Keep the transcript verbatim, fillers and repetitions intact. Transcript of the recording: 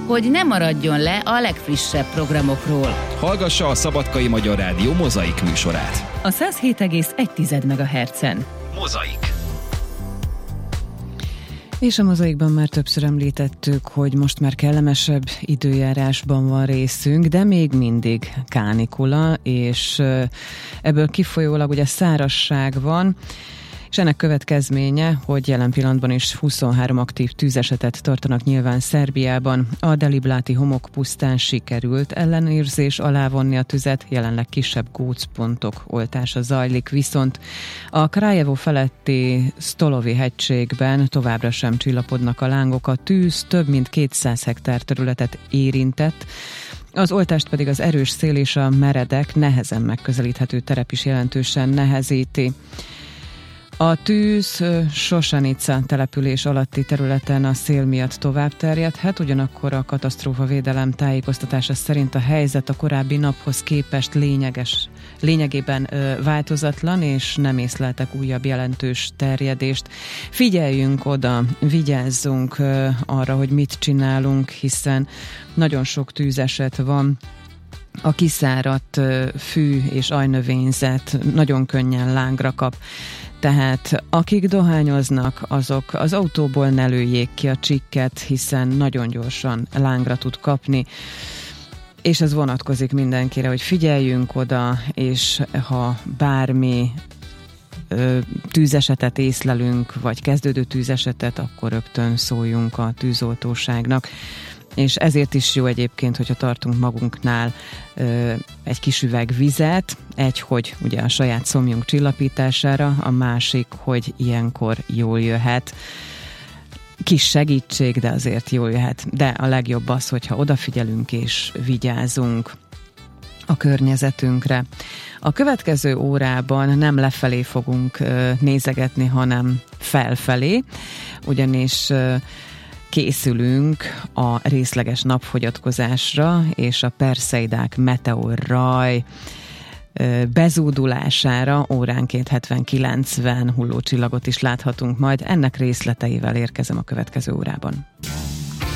hogy ne maradjon le a legfrissebb programokról. Hallgassa a Szabadkai Magyar Rádió Mozaik műsorát. A száz hét egész egy megahertzen. Mozaik. És a Mozaikban már többször említettük, hogy most már kellemesebb időjárásban van részünk, de még mindig kánikula, és ebből kifolyólag ugye szárazság van, és ennek következménye, hogy jelen pillanatban is huszonhárom aktív tűzesetet tartanak nyilván Szerbiában. A Delibláti homokpusztán sikerült ellenőrzés alá vonni a tüzet, jelenleg kisebb gócpontok oltása zajlik, viszont a Kraljevo feletti Stolovi hegységben továbbra sem csillapodnak a lángok. A tűz több mint kétszáz hektár területet érintett, az oltást pedig az erős szél és a meredek, nehezen megközelíthető terep is jelentősen nehezíti. A tűz Sosanica település alatti területen a szél miatt tovább terjedhet, ugyanakkor a katasztrófavédelem tájékoztatása szerint a helyzet a korábbi naphoz képest lényeges, lényegében ö, változatlan, és nem észleltek újabb jelentős terjedést. Figyeljünk oda, vigyázzunk ö, arra, hogy mit csinálunk, hiszen nagyon sok tűzeset van. A kiszáradt fű és ajnövényzet nagyon könnyen lángra kap. Tehát akik dohányoznak, azok az autóból ne lőjék ki a csikket, hiszen nagyon gyorsan lángra tud kapni, és ez vonatkozik mindenkire, hogy figyeljünk oda, és ha bármi ö, tűzesetet észlelünk, vagy kezdődő tűzesetet, akkor rögtön szóljunk a tűzoltóságnak. És ezért is jó egyébként, hogyha tartunk magunknál ö, egy kis üveg vizet, egy, hogy ugye a saját szomjunk csillapítására, a másik, hogy ilyenkor jól jöhet. Kis segítség, de azért jól jöhet. De a legjobb az, hogyha odafigyelünk és vigyázunk a környezetünkre. A következő órában nem lefelé fogunk ö, nézegetni, hanem felfelé, ugyanis ö, készülünk a részleges napfogyatkozásra, és a Perseidák meteorraj bezúdulására óránként hetven-kilencven hullócsillagot is láthatunk majd. Ennek részleteivel érkezem a következő órában.